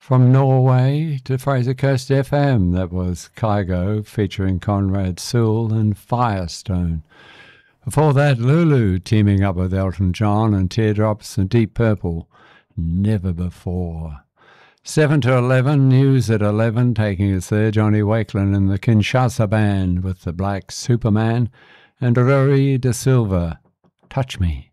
From Norway to Fraser Coast FM, that was Kygo featuring Conrad Sewell and Firestone. Before that, Lulu teaming up with Elton John and Teardrops and Deep Purple, Never Before. 7 to 11, news at 11, taking us there, Johnny Wakelin and the Kinshasa Band with the Black Superman, and Rory De Silva, Touch Me.